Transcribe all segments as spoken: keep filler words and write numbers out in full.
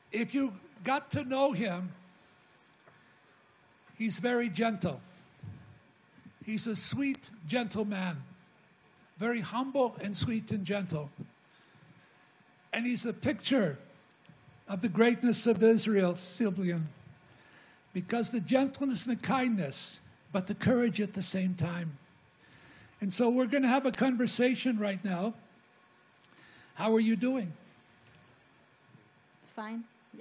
if you got to know him, he's very gentle. He's a sweet, gentle man. Very humble and sweet and gentle. And he's a picture of the greatness of Israel, Sylvian. Because the gentleness and the kindness, but the courage at the same time. And so we're going to have a conversation right now. How are you doing? Fine. Yes.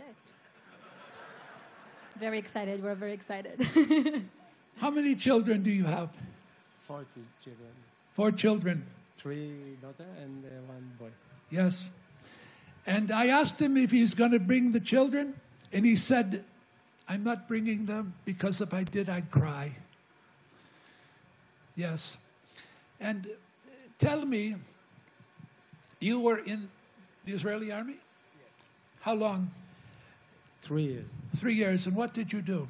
Very excited. We're very excited. How many children do you have? Four children. Four children. Three daughter and uh, one boy. Yes. And I asked him if he's going to bring the children, and he said, I'm not bringing them because if I did, I'd cry. Yes. And tell me, you were in the Israeli army? Yes. How long? Three years. Three years. And what did you do?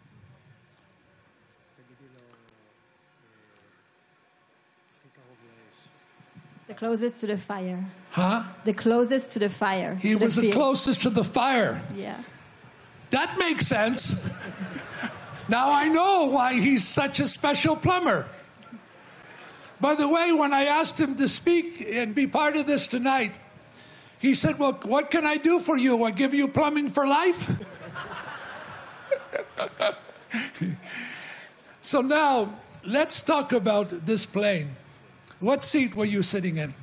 The closest to the fire. Huh? The closest to the fire. He was the, the closest to the fire. Yeah. That makes sense. Now I know why he's such a special plumber. By the way, when I asked him to speak and be part of this tonight, he said, well, what can I do for you? I give you plumbing for life? So now, let's talk about this plane. What seat were you sitting in?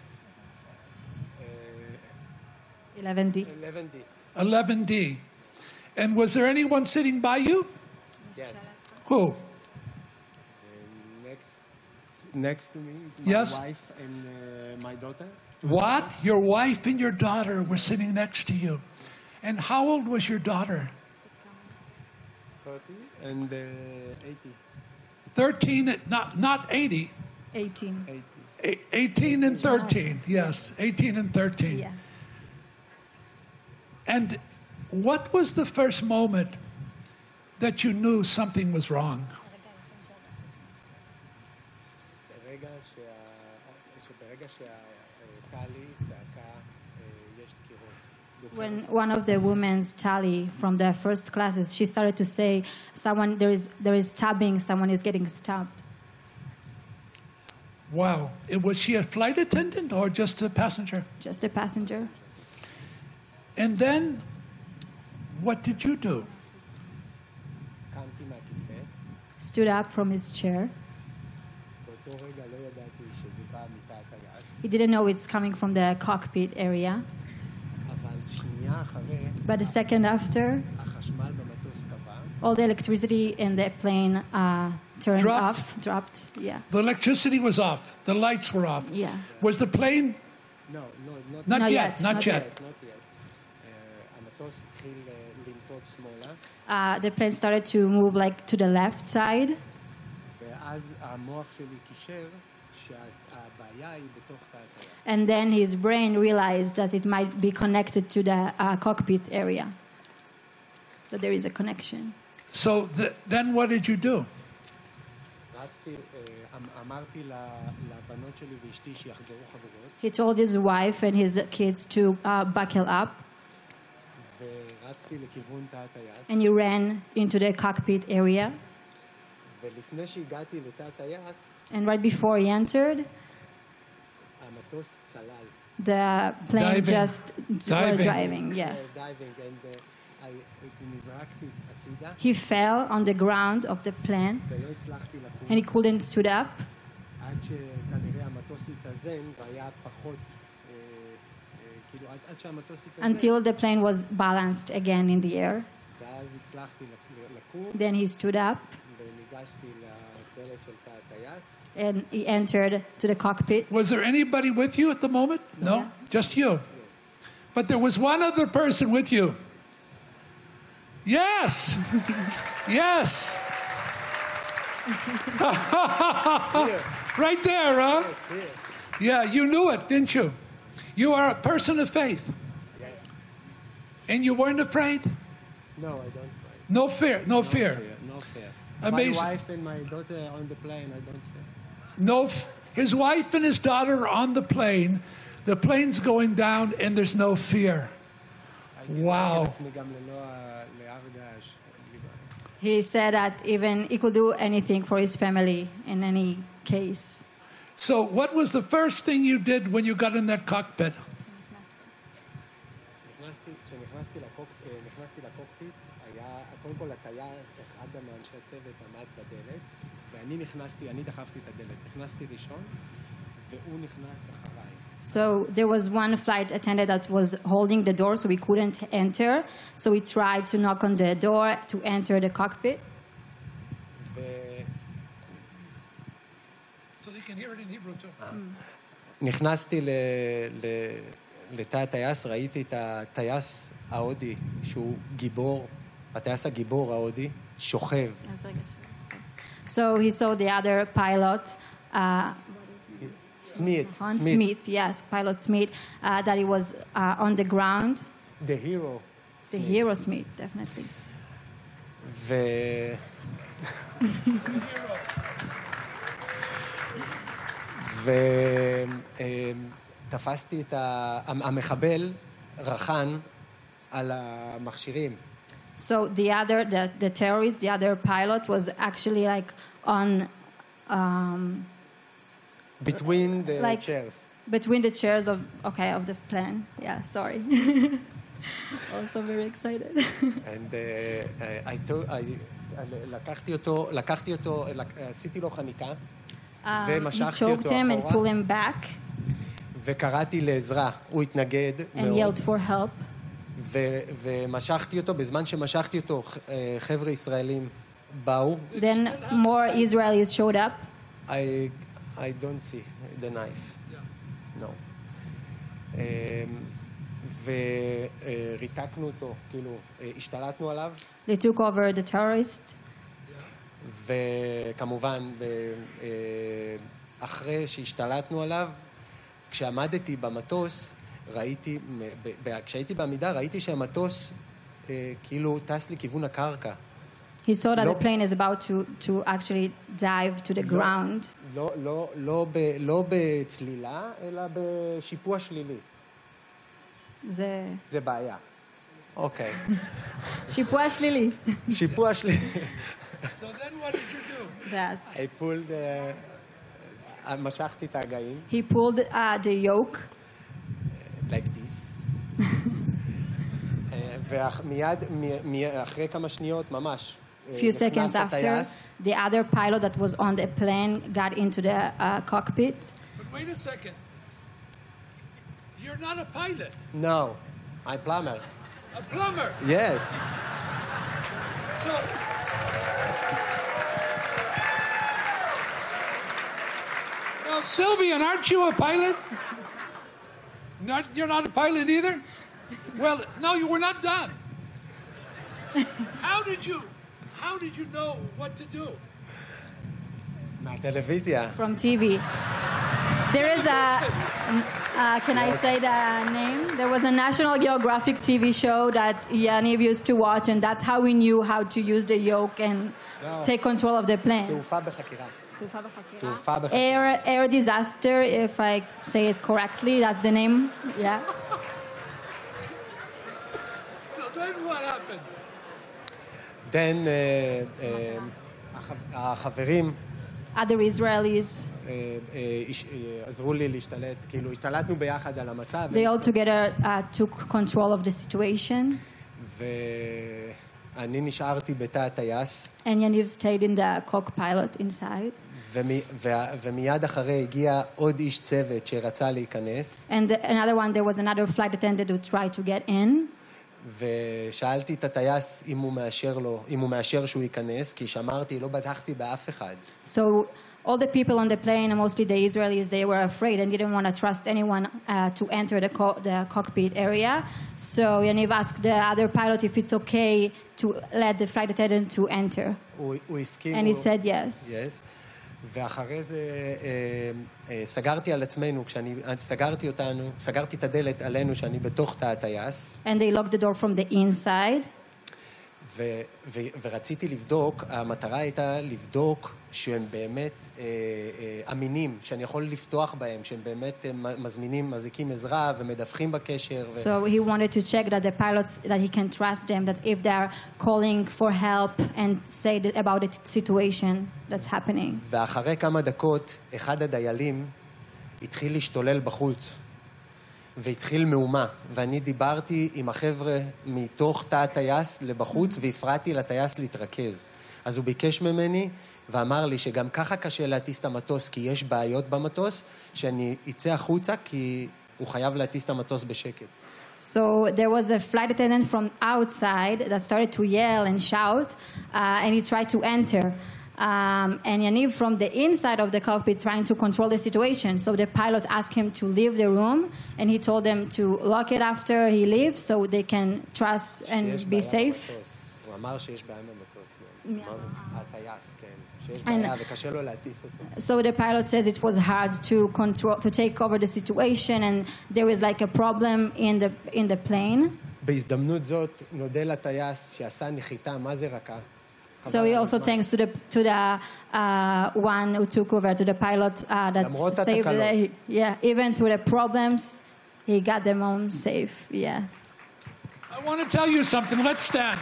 eleven D. eleven D. eleven D. And was there anyone sitting by you? Yes. Who? Uh, next, next to me, my Yes. wife and uh, my daughter. What? Your wife and your daughter were sitting next to you. And how old was your daughter? thirty and uh, eighty. thirteen, not, not eighty. eighteen. eighty. A- eighteen and thirteen, yes. eighteen and thirteen. Yeah. And what was the first moment that you knew something was wrong? ברגע שה- שברגע שהטלי צעקה, אה, יש דקירות. When one of the women's tally from the first classes, she started to say, "Someone there is there is stabbing. Someone is getting stabbed." Wow. It, was she a flight attendant or just a passenger? Just a passenger. And then, what did you do? קמתי מהכיסא, Stood up from his chair. באותו רגע לא ידעתי שזה בא מתא הטייס, He didn't know it's coming from the cockpit area. אבל שנייה אחרי, But a second after, החשמל במטוס כבה, all the electricity in the plane uh, turned Dropped. off. Dropped. Yeah. The electricity was off. The lights were off. Yeah. Was the plane? no, no, not, Not, Not yet, yet, not not yet. not yet. אה, המטוס התחיל אה, לנטות שמאלה, Uh, the plane started to move like to the left side. ואז המוח שלי קישר שהבעיה היא בתוך תא הטייס. And then his brain realized that it might be connected to the uh, cockpit area. That there is a connection. So th- then what did you do? רצתי, אה, אמ- אמרתי ל- לבנות שלי ואשתי שיחגרו חגורות, He told his wife and his kids to uh, buckle up, ורצתי לכיוון תא הטייס, and he ran into the cockpit area. ולפני שהגעתי לתא הטייס, And right before he entered, המטוס צלל. the plane Diving. just Diving. were driving. Yeah. דייבינג, and uh, I- נזרקתי הצידה, He fell on the ground of the plane, ולא הצלחתי לקום, and he couldn't stood up עד שכנראה המטוס התאזן, והיה פחות, אה, אה, כאילו עד עד שהמטוס התאזן, until the plane was balanced again in the air. ואז הצלחתי לק- לקום, Then he stood up וניגשתי לדלת של תא הטייס, and he entered to the cockpit. Was there anybody with you at the moment? No? Yeah. Just you? But there was one other person with you. Yes! Yes! Right there, huh? Yeah, you knew it, didn't you? You are a person of faith. Yes. And you weren't afraid? No, I don't fight. No fear, no No fear. No fear. Amazing. My wife and my daughter on the plane, I don't fear. No, f- his wife and his daughter are on the plane. The plane's going down and there's no fear. וואו. את עצמי גם ללא ה- להר געש. בלי בעיה. He said that even he could do anything for his family in any case. So, what was the first thing you did when you got in that cockpit? נכנסתי, כשנכנסתי לקוק- אה, נכנסתי לקוקפיט, היה, קודם כל הטייס, אחד מאנשי הצוות עמד בדלת, ואני נכנסתי, אני דחפתי את הדלת. נכנסתי ראשון, והוא נכנס אחריי. So there was one flight attendant that was holding the door, so we couldn't enter. So we tried to knock on the door to enter the cockpit. ו... So they can hear it in Hebrew too. נכנסתי ל... ל... לתא הטייס, ראיתי את הטייס ההודי, שהוא גיבור, הטייס הגיבור ההודי, שוכב. So he saw the other pilot, uh, סמית, on Smith, yes, pilot Smith, uh, that he was uh, on the ground. The hero. The hero Smith, definitely. ו... ותפסתי את ה... המחבל רחן על המכשירים. So the other, the, the terrorist, the other pilot was actually like on, um, Between the like- chairs. between the chairs of, okay, of the plane. Yeah, sorry. Also very excited. And uh, I, told, I, לקחתי אותו, לקחתי אותו, לק- עשיתי לו חניקה, Um, he ומשכתי choked אותו him and pulled אחורה, him back וקראתי לעזרה. הוא התנגד and מאוד. yelled for help. ו- ומשכתי אותו, בזמן שמשכתי אותו, אה, חבר'ה ישראלים באו. Then more Israelis showed up. I, I don't see the knife. No. אה, וריתקנו אותו, כאילו, אה, השתלטנו עליו, They took over the terrorist. וכמובן, ב- אה, אחרי שהשתלטנו עליו, כשעמדתי במטוס, ראיתי, ב- ב- כשהייתי בעמידה, ראיתי שהמטוס אה, כאילו טס לכיוון הקרקע. He saw that לא- the plane is about to, to actually dive to the לא- ground. לא, לא, לא, ב- לא בצלילה, אלא בשיפוע שלילי. זה זה בעיה. אוקיי. שיפוע שלילי. שיפוע שלילי. So then what did you do? That's. I pulled, uh, משכתי את הגאים, He pulled uh, the yoke, like this. ומיד, אחרי כמה שניות, ממש, a few seconds נכנס after, הטייס, the other pilot that was on the plane got into the uh, cockpit. But wait a second. You're not a pilot, no, I'm plumber. a plumber. Yes. So. Well, Sylvian, aren't you a pilot? Not, you're not a pilot either? Well, no, you were not done. How did you, how did you know what to do? מהטלוויזיה. From T V. There is a, uh, can I say the name? There was a National Geographic T V show that Yaniv used to watch, and that's how we knew how to use the yoke and No. take control of the plane. תעופה בחקירה. תעופה בחקירה. Air, air disaster, if I say it correctly, that's the name. Yeah. So then what happened? Then, uh, uh, הח- החברים Other Israelis, uh, uh, איש- uh, עזרו לי להשתלט, כאילו, השתלטנו ביחד על המצב, they all together uh, took control of the situation. ואני נשארתי בתא הטייס, And Yaniv stayed in the cockpilot inside. ומי- וה- ומיד אחרי הגיע עוד איש צוות שרצה להיכנס, And the, another one, there was another flight attendant who tried to get in. ושאלתי את הטייס אם הוא מאשר לו, אם הוא מאשר שהוא ייכנס, כי שמרתי, לא בטחתי באף אחד. So all the people on the plane, and mostly the Israelis, they were afraid and didn't want to trust anyone uh, to enter the, co- the cockpit area. So Yaniv asked the other pilot if it's okay to let the flight attendant to enter. הוא, הוא הסכים. And he הוא- said yes. Yes. ואחרי זה אה, אה, סגרתי על עצמנו, כשאני סגרתי אותנו, סגרתי את הדלת עלינו שאני בתוך תא הטייס, And they locked the door from the inside. ו- ו- ורציתי לבדוק, המטרה הייתה לבדוק שהם באמת אה, אה, אמינים, שאני יכול לפתוח בהם, שהם באמת אה, מזמינים, מזיקים עזרה ומדווחים בקשר. ו- So he wanted to check that the pilots, that he can trust them, that if they are calling for help and say that about the situation that's happening. ואחרי כמה דקות, אחד הדיילים התחיל להשתולל בחוץ, והתחיל מהומה, ואני דיברתי עם החבר'ה מתוך תא הטייס לבחוץ, והפרעתי לטייס להתרכז. אז הוא ביקש ממני, ואמר לי שגם ככה קשה להטיס את המטוס, כי יש בעיות במטוס, שאני אצא החוצה, כי הוא חייב להטיס את המטוס בשקט. So there was a flight attendant from outside that started to yell and shout, uh, and he tried to enter. Um, and Yaniv from the inside of the cockpit trying to control the situation. So the pilot asked him to leave the room, and he told them to lock it after he leaves so they can trust and be safe. הוא אמר שיש בעיה במטוס. הטייס, כן. שיש And- בעיה וקשה לו להטיס אותו. So the pilot says it was hard to control, to take over the situation, and there was like a problem in the in the plane. בהזדמנות זאת, נודה לטייס שעשה נחיתה, מה זה רכה? So he also thanks to the to the uh, one who took over, to the pilot uh, that למרות saved the התקלות. day. Yeah, even through the problems, he got them home safe. Yeah. I want to tell you something. Let's stand.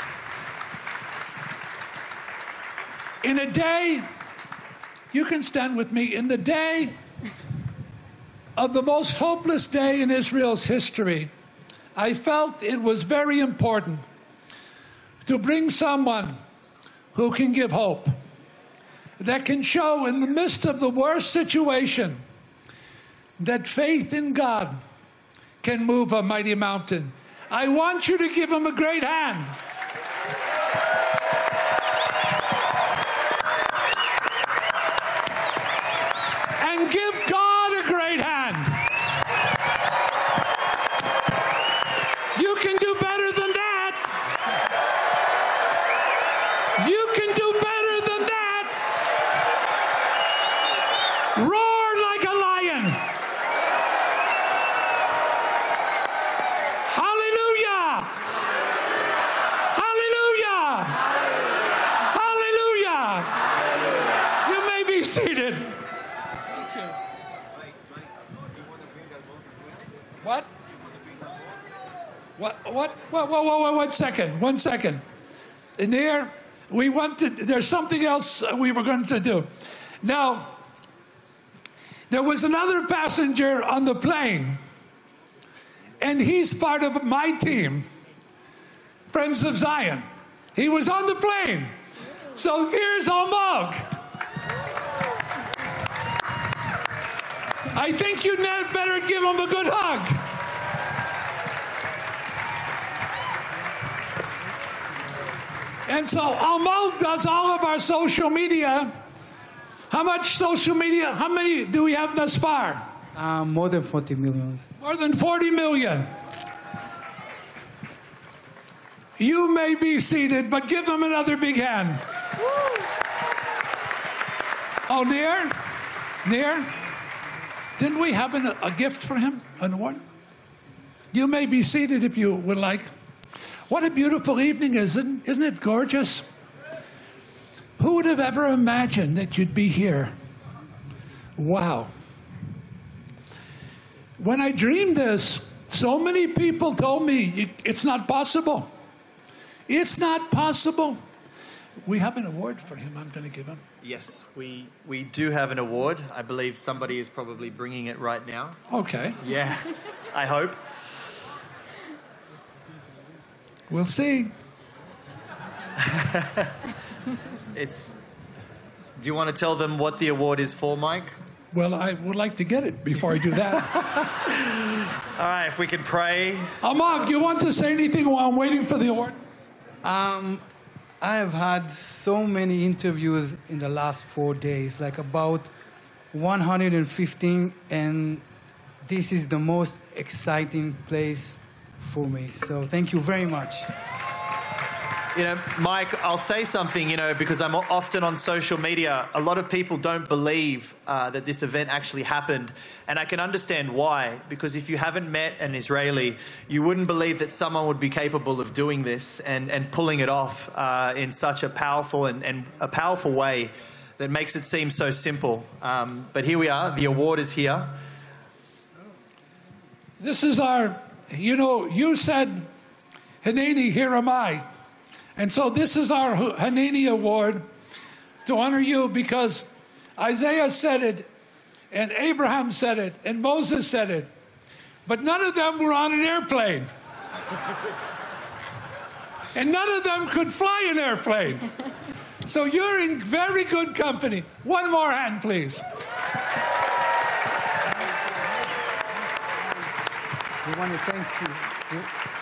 In a day, you can stand with me, in the day of the most hopeless day in Israel's history, I felt it was very important to bring someone who can give hope, that can show in the midst of the worst situation that faith in God can move a mighty mountain. I want you to give him a great hand. And give God a great hand. You can do better than that. You can do better than that. Roar like a lion. Hallelujah. Hallelujah. Hallelujah. You may be seated. Thank you. What? What? What? Whoa, whoa, whoa, whoa, one second. One second. In there, we want to, there's something else we were going to do. Now, there was another passenger on the plane, and he's part of my team, Friends of Zion. He was on the plane. So here's Almog. I think you better give him a good hug. And so Almog does all of our social media. How much social media, how many do we have thus far? Uh, more than forty millions. More than forty million. You may be seated, but give him another big hand. Oh, Nir? Nir? Didn't we have an, a gift for him? An award? You may be seated if you would like. What a beautiful evening, isn't, isn't it gorgeous? Who would have ever imagined that you'd be here? Wow. When I dreamed this, so many people told me, it's not possible. It's not possible. We have an award for him I'm going to give him. Yes, we, we do have an award. I believe somebody is probably bringing it right now. Okay. Yeah, I hope. We'll see. It's. Do you want to tell them what the award is for, Mike? Well, I would like to get it before I do that. All right, if we can pray. Almog, you want to say anything while I'm waiting for the award? Um, I have had so many interviews in the last four days, like about one hundred fifteen, and this is the most exciting place for me. So thank you very much. You know, Mike, I'll say something, you know, because I'm often on social media. A lot of people don't believe uh, that this event actually happened. And I can understand why. Because if you haven't met an Israeli, you wouldn't believe that someone would be capable of doing this and, and pulling it off uh, in such a powerful and, and a powerful way that makes it seem so simple. Um, but here we are. The award is here. This is our, you know, you said, Hanani, here am I. And so this is our Hanani Award to honor you, because Isaiah said it, and Abraham said it, and Moses said it. But none of them were on an airplane. And none of them could fly an airplane. So you're in very good company. One more hand, please. We want to thank you.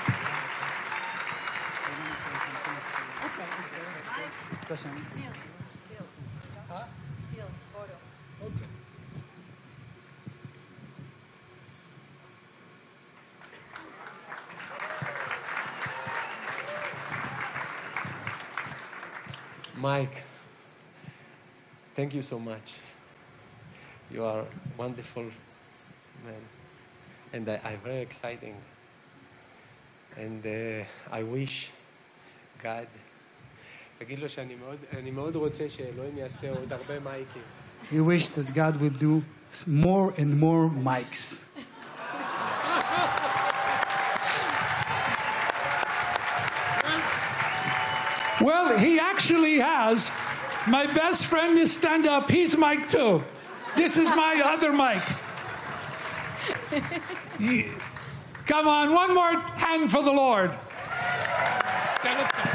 Mike, thank you so much. You are wonderful man, and I, I'm very exciting. And uh, I wish God, תגיד לו שאני מאוד, אני מאוד רוצה שאלוהים יעשה עוד הרבה מייקים. We wish that God will do more and more mics. Well, he actually has. My best friend is stand up. He's Mike too. This is my other Mike. He, come on, one more hand for the Lord. Okay, let's go.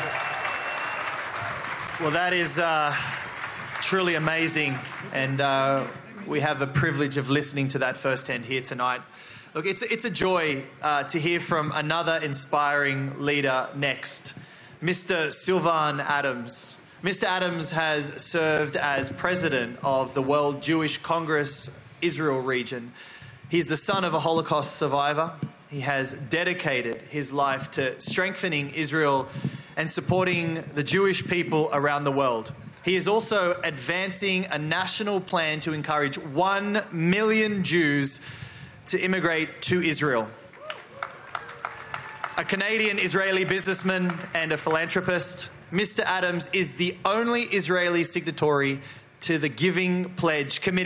Well, that is uh, truly amazing. And uh, we have a privilege of listening to that firsthand here tonight. Look, it's, it's a joy uh, to hear from another inspiring leader next. Mister Sylvan Adams. Mister Adams has served as president of the World Jewish Congress Israel region. He's the son of a Holocaust survivor. He has dedicated his life to strengthening Israel and supporting the Jewish people around the world. He is also advancing a national plan to encourage one million Jews to immigrate to Israel. A Canadian-Israeli businessman and a philanthropist, Mister Adams is the only Israeli signatory to the Giving Pledge committee.